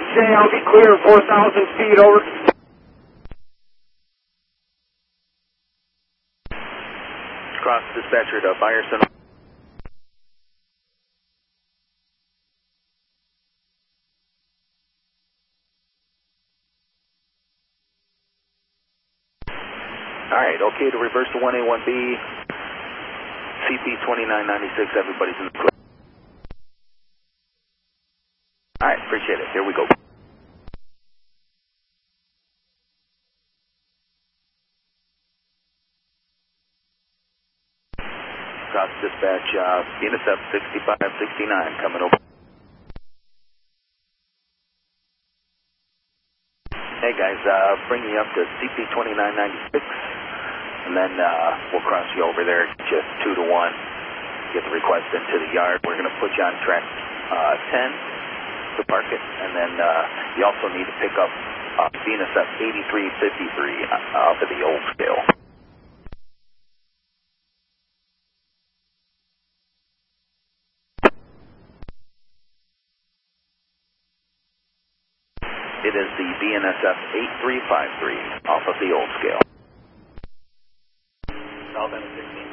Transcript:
Jay, I'll be clear 4,000 feet over. Cross dispatcher to Byerson. Alright, okay to reverse to 1A, 1B, CP 2996, everybody's in the clear. Alright, appreciate it, here we go. Cross dispatch, intercept 6569 coming over. Hey guys, bring you up to CP 2996, and then we'll cross you over there just 2 to 1. Get the request into the yard. We're going to put you on track 10 to park it, and then you also need to pick up Venus F 8353 off of the old scale. It is the BNSF 8353 off of the old scale. South end of 16.